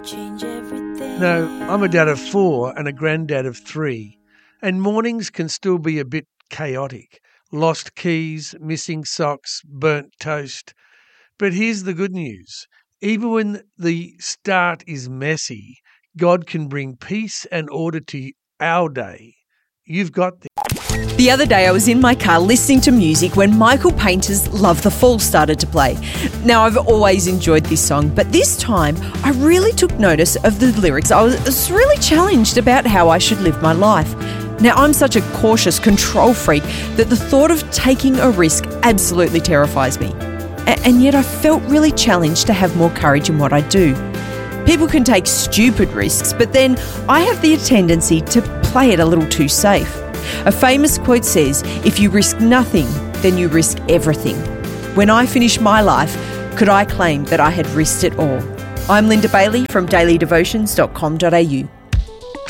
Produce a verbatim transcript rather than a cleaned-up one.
change everything. No, I'm a dad of four and a granddad of three, and mornings can still be a bit chaotic. Lost keys, missing socks, burnt toast. But here's the good news. Even when the start is messy, God can bring peace and order to our day. You've got this. The other day I was in my car listening to music when Michael Painter's Love the Fall started to play. Now, I've always enjoyed this song, but this time I really took notice of the lyrics. I was really challenged about how I should live my life. Now, I'm such a cautious control freak that the thought of taking a risk absolutely terrifies me. A- and yet I felt really challenged to have more courage in what I do. People can take stupid risks, but then I have the tendency to play it a little too safe. A famous quote says, if you risk nothing, then you risk everything. When I finish my life, could I claim that I had risked it all? I'm Linda Bailey from daily devotions dot com dot a u.